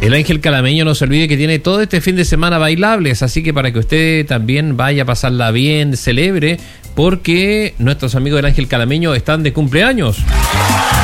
El Ángel Calameño, no se olvide que tiene todo este fin de semana bailables, así que para que usted también vaya a pasarla bien, celebre, porque nuestros amigos del Ángel Calameño están de cumpleaños.